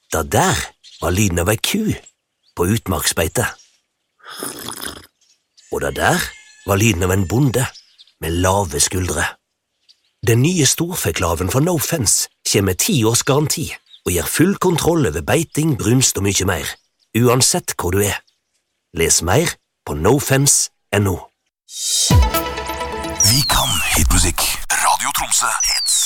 Det der var lyden av ei ku på utmarksbeite. Og det der var lyden av en bonde med lave skuldre. Den nye storfeklaven fra No Fence kommer med 10 års garanti og gir full kontroll over beiting, brunst og mye mer, uansett hvor du er. Les mer på nofence.no. Vi kan hitmusikk. Radio Tromsø hits.